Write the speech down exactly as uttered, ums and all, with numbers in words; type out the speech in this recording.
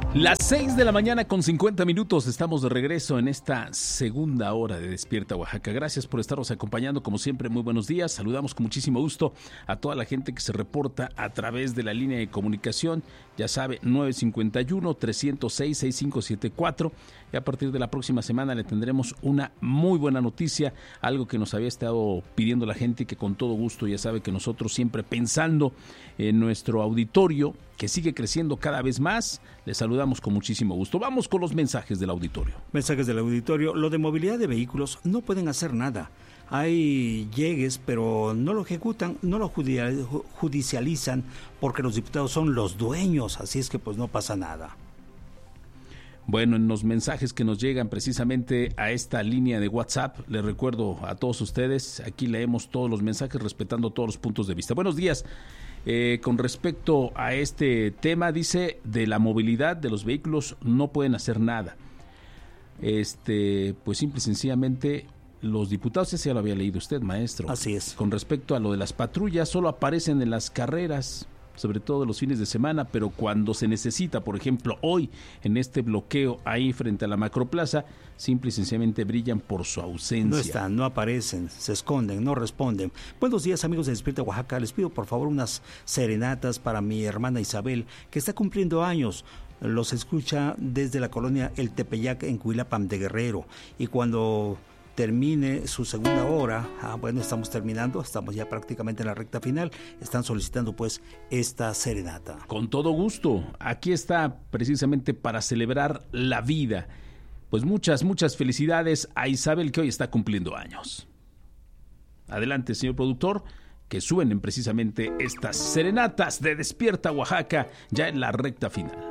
Las seis de la mañana con cincuenta minutos, estamos de regreso en esta segunda hora de Despierta Oaxaca. Gracias por estarnos acompañando, como siempre, muy buenos días. Saludamos con muchísimo gusto a toda la gente que se reporta a través de la línea de comunicación, ya sabe, nueve cinco uno, tres cero seis, seis cinco siete cuatro. Y a partir de la próxima semana le tendremos una muy buena noticia, algo que nos había estado pidiendo la gente y que con todo gusto, ya sabe que nosotros siempre pensando en nuestro auditorio, que sigue creciendo cada vez más, les saludamos con muchísimo gusto. Vamos con los mensajes del auditorio. Mensajes del auditorio. Lo de movilidad de vehículos no pueden hacer nada. Hay llegues, pero no lo ejecutan, no lo judicializan porque los diputados son los dueños, así es que pues no pasa nada. Bueno, en los mensajes que nos llegan precisamente a esta línea de WhatsApp, les recuerdo a todos ustedes, aquí leemos todos los mensajes respetando todos los puntos de vista. Buenos días. Eh, con respecto a este tema, dice, de la movilidad de los vehículos no pueden hacer nada. Este, pues simple y sencillamente los diputados, ese ya lo había leído usted, maestro. Así es. Con respecto a lo de las patrullas, solo aparecen en las carreras, sobre todo los fines de semana, pero cuando se necesita, por ejemplo, hoy en este bloqueo ahí frente a la Macroplaza, simple y sencillamente brillan por su ausencia. No están, no aparecen, se esconden, no responden. Buenos días, amigos de Despierta Oaxaca. Les pido por favor unas serenatas para mi hermana Isabel, que está cumpliendo años. Los escucha desde la colonia El Tepeyac en Cuilapam de Guerrero. Y cuando termine su segunda hora, ah, bueno, estamos terminando, estamos ya prácticamente en la recta final, están solicitando pues esta serenata. Con todo gusto, aquí está precisamente para celebrar la vida. Pues muchas, muchas felicidades a Isabel, que hoy está cumpliendo años. Adelante, señor productor, que suenen precisamente estas serenatas de Despierta Oaxaca ya en la recta final.